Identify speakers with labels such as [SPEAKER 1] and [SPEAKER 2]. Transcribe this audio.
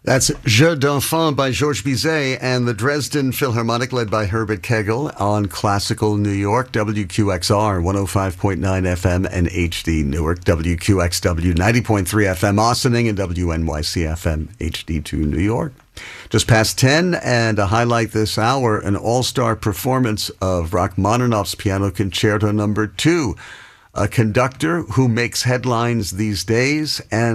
[SPEAKER 1] That's Jeux d'Enfants by Georges Bizet and the Dresden Philharmonic led by Herbert Kegel on Classical New York, WQXR 105.9 FM and HD Newark, WQXW 90.3 FM Ossining, and WNYC FM HD2 New York. Just past 10, and to highlight this hour, an all-star performance of Rachmaninoff's Piano Concerto No. 2, a conductor who makes headlines these days and